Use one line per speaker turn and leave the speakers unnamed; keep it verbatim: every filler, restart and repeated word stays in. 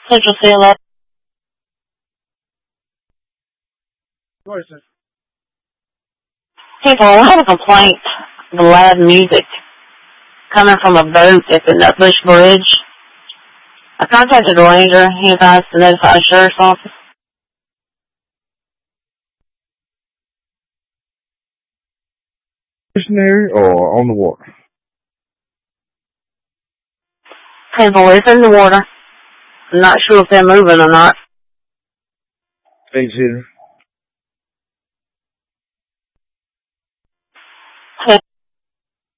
Central C eleven.
Voices.
People, I have a complaint of loud music coming from a boat at the Nutbush Bridge. I contacted the ranger. He advised to notify the sheriff's office.
Stationary or on the water?
People, it's in the water. I'm not sure if they're moving or not.
Eight seater.